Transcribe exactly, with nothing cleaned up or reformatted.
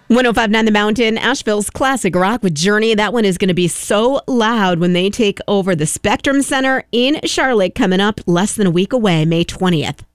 one oh five point nine The Mountain, Asheville's classic rock with Journey. That one is going to be so loud when they take over the Spectrum Center in Charlotte, coming up less than a week away, May twentieth.